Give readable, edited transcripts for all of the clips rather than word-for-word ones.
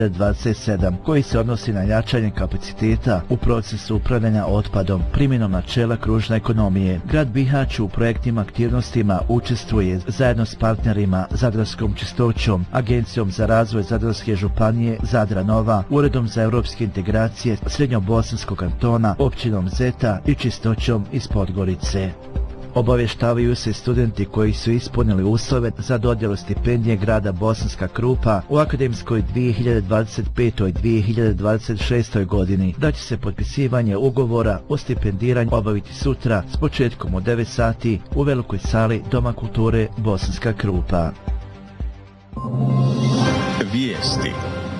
27 koji se odnosi na jačanje kapaciteta u procesu upravljanja otpadom primjenom načela kružne ekonomije. Grad Bihać u projektnim aktivnostima učestvuje zajedno s partnerima Zadarskom čistoćom, Agencijom za razvoj Zadarske županije Zadra Nova, Uredom za europske integracije Srednjobosanskog kantona, općinom Zeta i Čistoćom iz Podgorice. Obavještavaju se studenti koji su ispunili uslove za dodjelu stipendije grada Bosanska Krupa u akademskoj 2025-2026. godini da će se potpisivanje ugovora o stipendiranju obaviti sutra s početkom u 9 sati u velikoj sali Doma kulture Bosanska Krupa. Vijesti.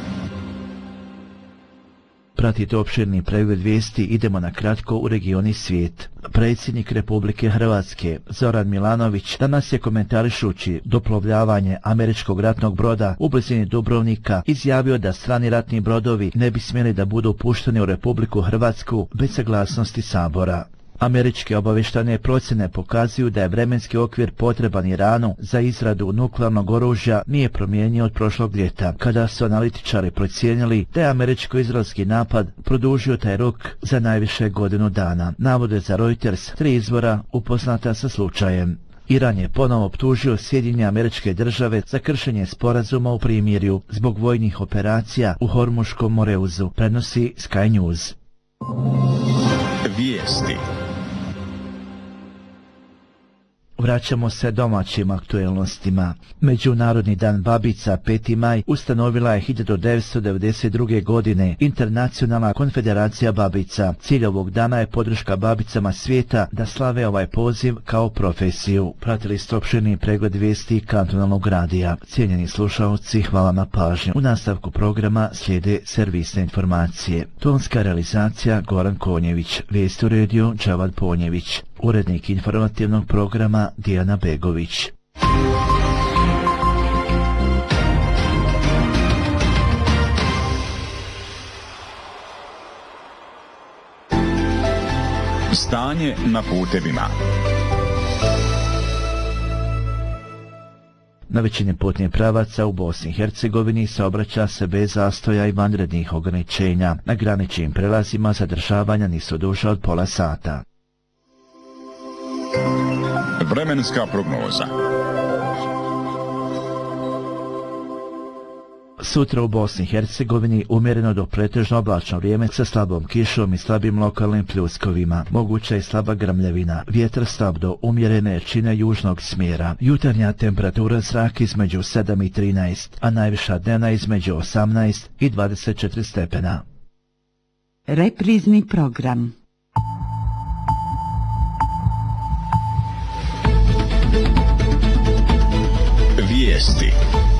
Pratite opširni pregled vijesti, idemo na kratko u regioni svijet. Predsjednik Republike Hrvatske Zoran Milanović danas je komentarišući doplovljavanje američkog ratnog broda u blizini Dubrovnika izjavio da strani ratni brodovi ne bi smjeli da budu pušteni u Republiku Hrvatsku bez saglasnosti Sabora. Američke obavještajne procjene pokazuju da je vremenski okvir potreban Iranu za izradu nuklearnog oružja nije promijenio od prošlog ljeta, kada su analitičari procijenili da je američko-izraelski napad produžio taj rok za najviše godinu dana. Navode za Reuters 3 izvora upoznata sa slučajem. Iran je ponovo optužio Sjedinjene Američke Države za kršenje sporazuma u primirju zbog vojnih operacija u Hormuškom moreuzu, prenosi Sky News. Vijesti. Vraćamo se domaćim aktuelnostima. Međunarodni dan babica 5. maj ustanovila je 1992. godine Internacionalna konfederacija babica. Cilj ovog dana je podrška babicama svijeta da slave ovaj poziv kao profesiju. Pratili ste opširni pregled vijesti kantonalnog radija. Cijenjeni slušalci, hvala na pažnju. U nastavku programa slijede servisne informacije. Tonska realizacija Goran Konjević, vijesti u rediju Džavad Ponjević. Urednik informativnog programa Dijana Begović. Stanje na putevima. Na većini putnih pravaca u Bosni i Hercegovini saobraća se bez zastoja i vanrednih ograničenja. Na graničnim prelazima zadržavanja nisu duža od pola sata. Vremenska prognoza. Sutra u Bosni i Hercegovini umjereno do pretežno oblačno vrijeme sa slabom kišom i slabim lokalnim pljuskovima. Moguća je slaba grmljavina. Vjetar slab do umjerene jačine južnog smjera. Jutarnja temperatura zraka između 7 i 13, a najviša dnevna između 18 i 24 stepena. Reprizni program. Vijesti.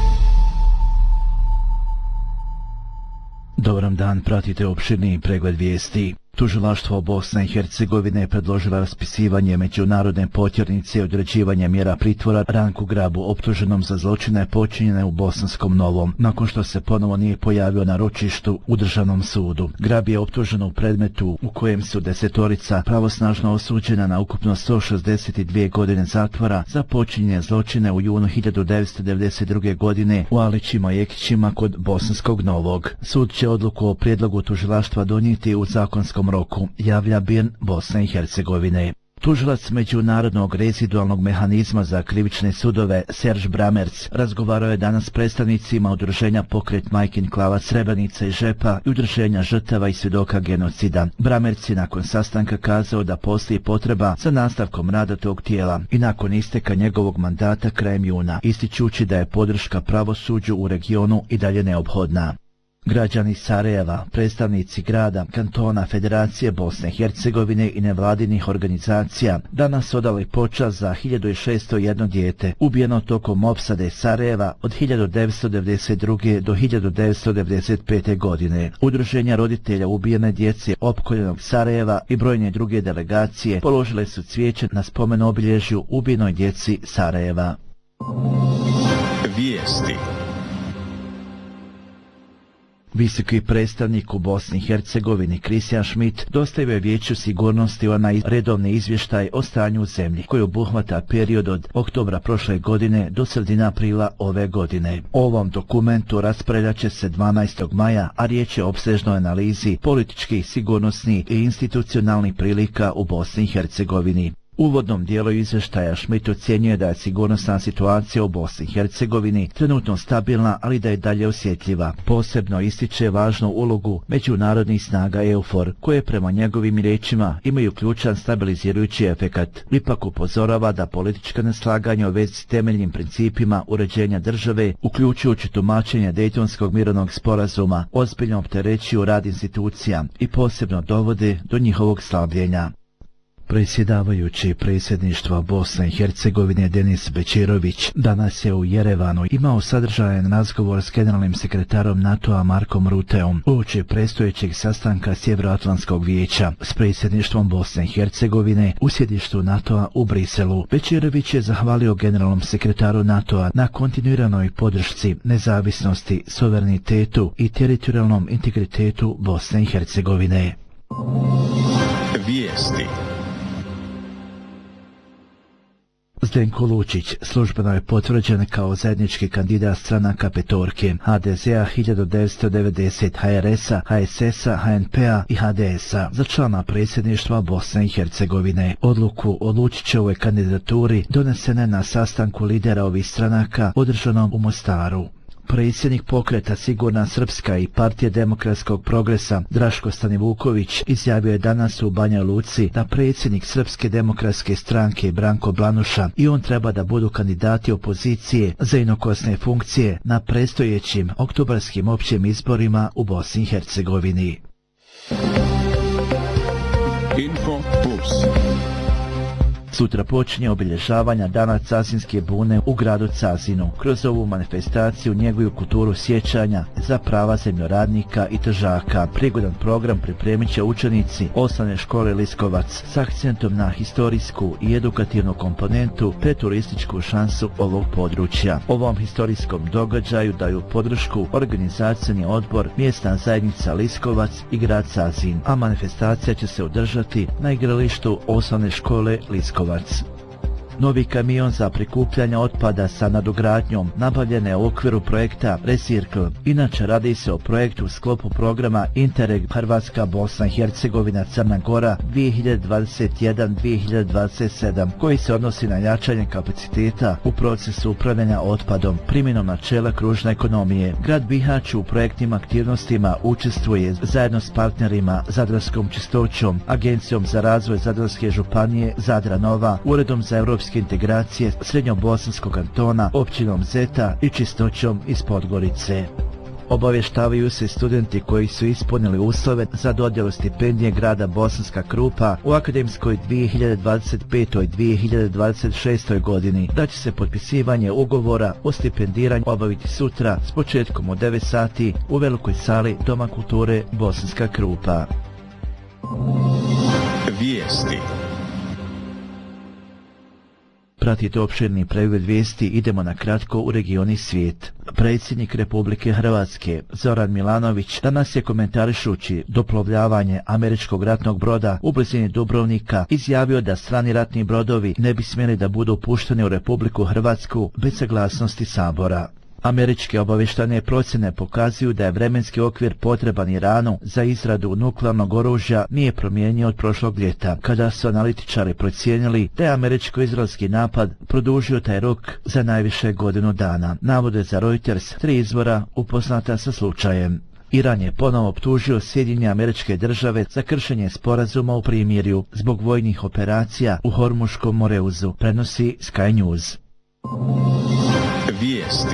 Dobar dan, pratite opširni pregled vijesti. Tužilaštvo Bosne i Hercegovine predložilo raspisivanje međunarodne potjernice i određivanje mjera pritvora Ranku Grabu, optuženom za zločine počinjene u Bosanskom Novom, nakon što se ponovo nije pojavio na ročištu u državnom sudu. Grab je optužen u predmetu u kojem su 10 pravosnažno osuđena na ukupno 162 godine zatvora za počinjenje zločine u junu 1992. godine u Alićima i Jekićima kod Bosanskog Novog. Sud će odluku o prijedlogu tužilaštva donijeti u zakonskom roku, javlja BIRN Bosne i Hercegovine. Tužilac Međunarodnog rezidualnog mehanizma za krivične sudove Serge Bramerc razgovarao je danas s predstavnicima udruženja Pokret Majkin Klava Srebrenica i Žepa i udruženja žrtava i svjedoka genocida. Bramerc je nakon sastanka kazao da postoji potreba za nastavkom rada tog tijela i nakon isteka njegovog mandata krajem juna, ističući da je podrška pravosuđu u regionu i dalje neophodna. Građani Sarajeva, predstavnici grada, kantona, Federacije Bosne i Hercegovine i nevladinih organizacija danas odali počast za 1601 dijete ubijeno tokom opsade Sarajeva od 1992. do 1995. godine. Udruženja roditelja ubijene djece opkoljenog Sarajeva i brojne druge delegacije položile su cvijeće na spomen obilježju ubijenoj djeci Sarajeva. Vijesti. Visoki predstavnik u Bosni i Hercegovini Christian Schmidt dostavio je Vijeću sigurnosti onaj redovni izvještaj o stanju u zemlji koji obuhvata period od oktobra prošle godine do sredine aprila ove godine. O ovom dokumentu raspravljat će se 12. maja, a riječ je o opsežnoj analizi političkih, sigurnosnih i institucionalnih prilika u Bosni i Hercegovini. U uvodnom dijelu izvještaja Schmidt ocjenjuje da je sigurnosna situacija u Bosni i Hercegovini trenutno stabilna, ali da je dalje osjetljiva. Posebno ističe važnu ulogu međunarodnih snaga EUFOR, koje prema njegovim riječima imaju ključan stabilizirujući efekat. Ipak upozorava da politička neslaganja u vezi s temeljnim principima uređenja države, uključujući tumačenje Dejtonskog mirovnog sporazuma, ozbiljno opterećuju rad institucija i posebno dovode do njihovog slabljenja. Predsjedavajući predsjedništva Bosne i Hercegovine Denis Bećirović danas je u Jerevanu imao sadržajan razgovor s generalnim sekretarom NATO-a Markom Ruteom uoči predstojećeg sastanka Sjevernoatlantskog vijeća s predsjedništvom Bosne i Hercegovine u sjedištu NATO-a u Briselu. Bećirović je zahvalio generalnom sekretaru NATO-a na kontinuiranoj podršci, nezavisnosti, suverenitetu i teritorijalnom integritetu Bosne i Hercegovine. Vijesti. Zdenko Lučić službeno je potvrđen kao zajednički kandidat stranaka petorke HDZ-a 1990, HRS-a, HSS-a, HNP-a i HDS-a za člana predsjedništva Bosne i Hercegovine. Odluku o Lučićevoj kandidaturi donesene na sastanku lidera ovih stranaka održanom u Mostaru. Predsjednik pokreta Sigurna Srpska i Partije demokratskog progresa Draško Stanivuković izjavio je danas u Banja Luci da predsjednik Srpske demokratske stranke Branko Blanuša i on treba da budu kandidati opozicije za inokosne funkcije na predstojećim oktobarskim općim izborima u Bosni i Hercegovini. Info Plus. Sutra počinje obilježavanja Dana Cazinske bune u gradu Cazinu. Kroz ovu manifestaciju njeguju kulturu sjećanja za prava zemljoradnika i težaka. Prigodan program pripremit će učenici Osnovne škole Liskovac s akcentom na historijsku i edukativnu komponentu te turističku šansu ovog područja. Ovom historijskom događaju daju podršku organizacijni odbor, mjesna zajednica Liskovac i grad Cazin, a manifestacija će se održati na igralištu Osnovne škole Liskovac. Novi kamion za prikupljanje otpada sa nadogradnjom nabavljen je u okviru projekta Recircle. Inače radi se o projektu u sklopu programa Interreg Hrvatska, Bosna i Hercegovina, Crna Gora 2021-2027 koji se odnosi na jačanje kapaciteta u procesu upravljanja otpadom primjenom načela kružne ekonomije. Grad Bihać u projektnim aktivnostima učestvuje zajedno s partnerima Zadarskom čistoćom, Agencijom za razvoj Zadarske županije Zadra Nova, Uredom za europske integracije Srednjobosanskog kantona, općinom Zeta i Čistoćom iz Podgorice. Obavještavaju se studenti koji su ispunili uslove za dodjelu stipendije grada Bosanska Krupa u akademskoj 2025-2026 godini da će se potpisivanje ugovora o stipendiranju obaviti sutra s početkom od 9 sati u velikoj sali Doma kulture Bosanska Krupa. Vijesti. Pratite opširni pregled vijesti, idemo na kratko u regioni svijet. Predsjednik Republike Hrvatske Zoran Milanović danas je komentarišući doplovljavanje američkog ratnog broda u blizini Dubrovnika izjavio da strani ratni brodovi ne bi smjeli da budu pušteni u Republiku Hrvatsku bez saglasnosti Sabora. Američke obavještajne procjene pokazuju da je vremenski okvir potreban Iranu za izradu nuklearnog oružja nije promijenio od prošlog ljeta, kada su analitičari procijenili da je američko-izraelski napad produžio taj rok za najviše godinu dana. Navode za Reuters 3 izvora upoznata sa slučajem. Iran je ponovo optužio Sjedinjene Američke Države za kršenje sporazuma u primirju zbog vojnih operacija u Hormuškom moreuzu, prenosi Sky News. Vijesti.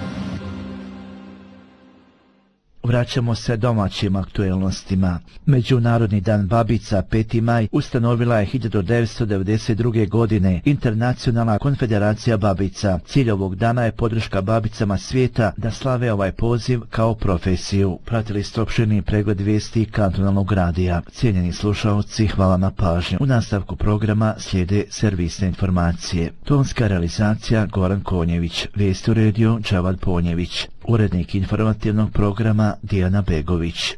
Vraćamo se domaćim aktuelnostima. Međunarodni dan babica 5. maj ustanovila je 1992. godine Internacionalna konfederacija babica. Cilj ovog dana je podrška babicama svijeta da slave ovaj poziv kao profesiju. Pratili ste opširni pregled vijesti kantonalnog radija. Cijenjeni slušalci, hvala na pažnju. U nastavku programa slijede servisne informacije. Tonska realizacija Goran Konjević. Vijesti u rediju Đavad Ponjević. Urednik informativnog programa Dijana Begović.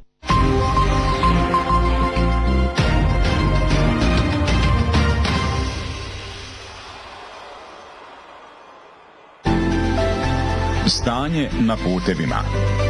Stanje na putevima.